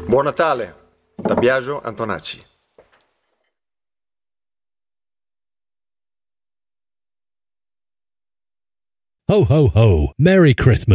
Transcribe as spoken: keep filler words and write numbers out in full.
Buon Natale da Biagio Antonacci. Ho, ho, ho. Merry Christmas.